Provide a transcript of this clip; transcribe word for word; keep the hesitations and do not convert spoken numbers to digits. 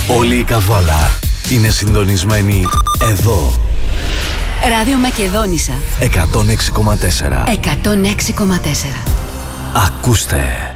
Όλη η Καβάλα είναι συντονισμένη εδώ. Ράδιο Μακεδόνισσα εκατόν έξι κόμμα τέσσερα. εκατόν έξι κόμμα τέσσερα. Ακούστε.